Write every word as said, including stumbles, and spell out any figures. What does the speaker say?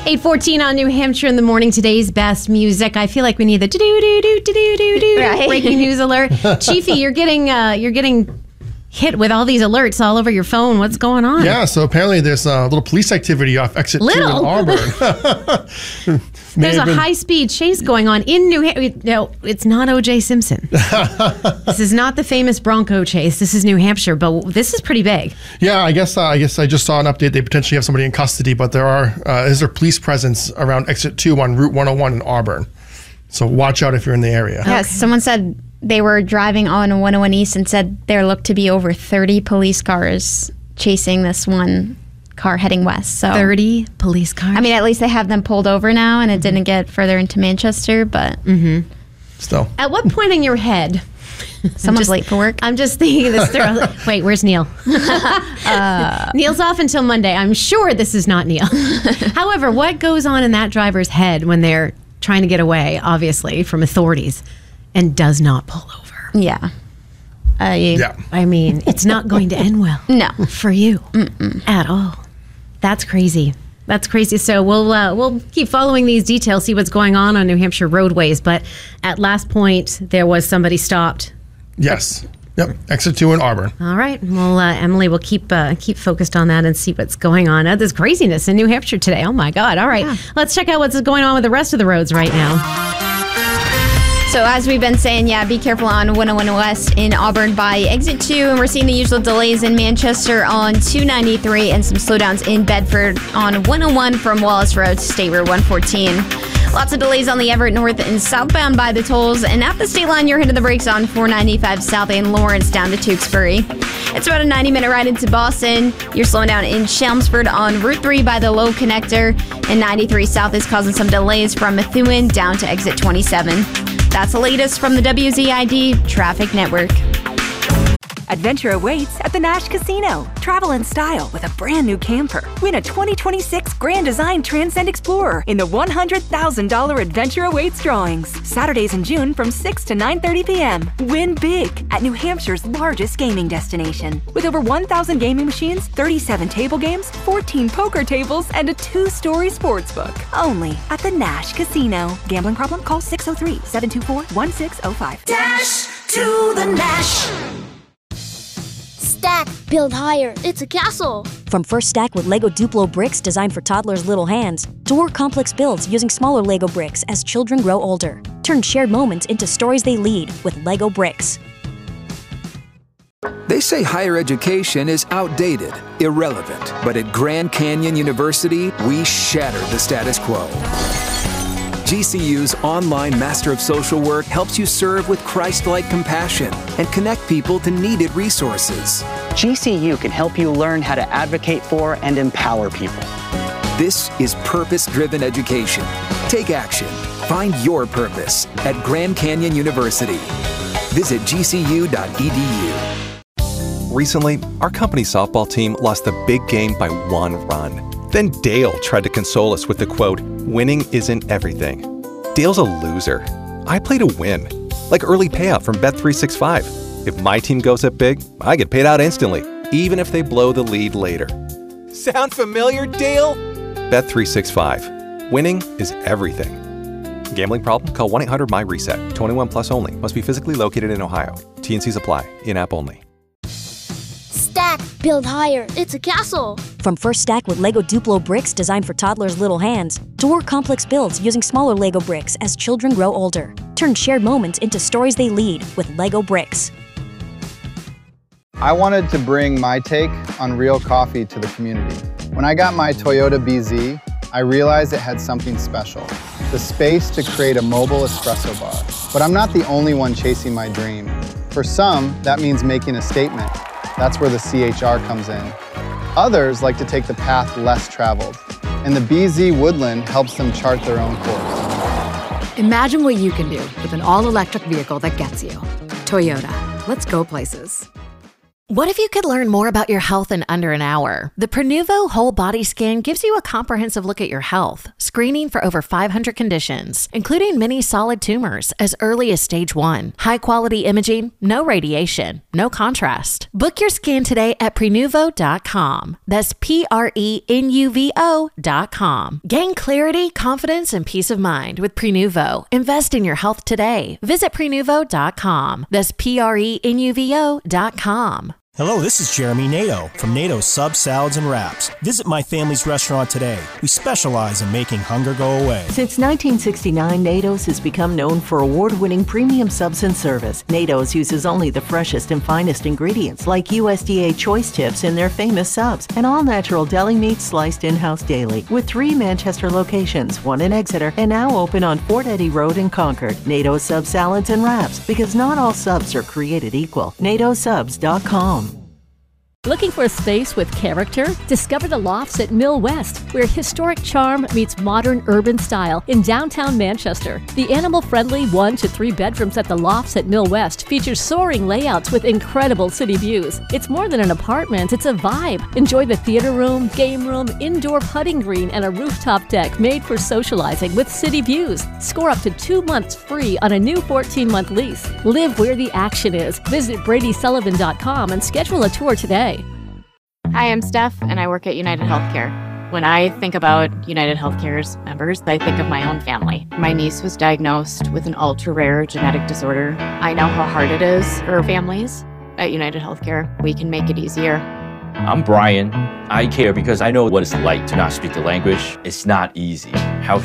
eight fourteen on New Hampshire in the morning. Today's best music. I feel like we need the do-do-do-do-do-do-do Right. breaking news alert. Chiefy, you're getting uh, you're getting hit with all these alerts all over your phone. What's going on? Yeah, so apparently there's a little police activity off exit Little? two in Auburn. There's a been- high-speed chase going on in New Hampshire. No, it's not O J Simpson. This is not the famous Bronco chase. This is New Hampshire, but this is pretty big. Yeah, I guess uh, I guess I just saw an update. They potentially have somebody in custody, but there are uh, is there police presence around exit two on Route one oh one in Auburn. So watch out if you're in the area. Yes, someone said they were driving on one oh one East and said there looked to be over thirty police cars chasing this one car heading west. So thirty police cars. I mean, at least they have them pulled over now, and it didn't get further into Manchester. But Still, At what point in your head? someone's just- late for work. I'm just thinking this through. Wait, where's Neil? uh, Neil's off until Monday. I'm sure this is not Neil. However, what goes on in that driver's head when they're trying to get away, obviously, from authorities and does not pull over? Yeah. Uh, you- yeah. I mean, it's not going to end well. No. For you at all. That's crazy. That's crazy. So we'll uh, we'll keep following these details, see what's going on on New Hampshire roadways. But at last point, there was somebody stopped. Yes. Yep. Exit two in Auburn. All right. Well, uh, Emily will keep uh, keep focused on that and see what's going on. Uh, there's craziness in New Hampshire today. Oh my God. All right. Yeah. Let's check out what's going on with the rest of the roads right now. So as we've been saying, yeah, be careful on one oh one West in Auburn by exit two. And we're seeing the usual delays in Manchester on two ninety-three and some slowdowns in Bedford on one oh one from Wallace Road to State Road one fourteen. Lots of delays on the Everett North and southbound by the tolls. And at the state line, you're hitting the brakes on four ninety-five South and Lawrence down to Tewksbury. It's about a ninety minute ride into Boston. You're slowing down in Chelmsford on Route three by the Low Connector. And ninety-three South is causing some delays from Methuen down to exit twenty-seven. That's the latest from the W Z I D Traffic Network. Adventure awaits at the Nash Casino. Travel in style with a brand new camper. Win a twenty twenty-six Grand Design Transcend Explorer in the one hundred thousand dollars Adventure Awaits drawings. Saturdays in June from six to nine thirty p.m. Win big at New Hampshire's largest gaming destination. With over one thousand gaming machines, thirty-seven table games, fourteen poker tables, and a two-story sports book. Only at the Nash Casino. Gambling problem? Call six oh three, seven two four, one six oh five. Dash to the Nash. Stack, build higher. It's a castle. From First Stack with Lego Duplo bricks designed for toddlers' little hands, to more complex builds using smaller Lego bricks as children grow older. Turn shared moments into stories they lead with Lego bricks. They say higher education is outdated, irrelevant. But at Grand Canyon University, we shatter the status quo. G C U's online Master of Social Work helps you serve with Christ-like compassion and connect people to needed resources. G C U can help you learn how to advocate for and empower people. This is purpose-driven education. Take action. Find your purpose at Grand Canyon University. Visit g c u dot e d u. Recently, our company softball team lost the big game by one run. Then Dale tried to console us with the quote, "Winning isn't everything." Dale's a loser. I play to win. Like early payout from Bet three sixty-five. If my team goes up big, I get paid out instantly, even if they blow the lead later. Sound familiar, Dale? Bet three sixty-five. Winning is everything. Gambling problem? Call one eight hundred M Y reset. twenty-one plus only. Must be physically located in Ohio. T and Cs apply. In-app only. Stack, build higher. It's a castle. From First Stack with Lego Duplo bricks designed for toddlers' little hands, to more complex builds using smaller Lego bricks as children grow older. Turn shared moments into stories they lead with Lego bricks. I wanted to bring my take on real coffee to the community. When I got my Toyota B Z, I realized it had something special, the space to create a mobile espresso bar. But I'm not the only one chasing my dream. For some, that means making a statement. That's where the C H R comes in. Others like to take the path less traveled, and the B Z Woodland helps them chart their own course. Imagine what you can do with an all-electric vehicle that gets you. Toyota. Let's go places. What if you could learn more about your health in under an hour? The Prenuvo Whole Body Scan gives you a comprehensive look at your health, screening for over five hundred conditions, including many solid tumors as early as stage one. High-quality imaging, no radiation, no contrast. Book your scan today at prenuvo dot com. That's P R E N U V O dot com. Gain clarity, confidence, and peace of mind with Prenuvo. Invest in your health today. Visit prenuvo dot com. That's P R E N U V O dot com. Hello, this is Jeremy Nato from Nato Sub Salads and Wraps. Visit my family's restaurant today. We specialize in making hunger go away. Since nineteen sixty-nine, Nato's has become known for award-winning premium subs and service. Nato's uses only the freshest and finest ingredients like U S D A choice tips in their famous subs and all-natural deli meat sliced in-house daily. With three Manchester locations, one in Exeter, and now open on Fort Eddy Road in Concord. Nato's Sub Salads and Wraps, because not all subs are created equal. nato subs dot com. Looking for a space with character? Discover the Lofts at Mill West, where historic charm meets modern urban style in downtown Manchester. The animal-friendly one to three bedrooms at the Lofts at Mill West features soaring layouts with incredible city views. It's more than an apartment, it's a vibe. Enjoy the theater room, game room, indoor putting green, and a rooftop deck made for socializing with city views. Score up to two months free on a new fourteen-month lease. Live where the action is. Visit Brady Sullivan dot com and schedule a tour today. Hi, I'm Steph, and I work at United Healthcare. When I think about United Healthcare's members, I think of my own family. My niece was diagnosed with an ultra-rare genetic disorder. I know how hard it is for families. At United Healthcare, we can make it easier. I'm Brian. I care because I know what it's like to not speak the language. It's not easy. How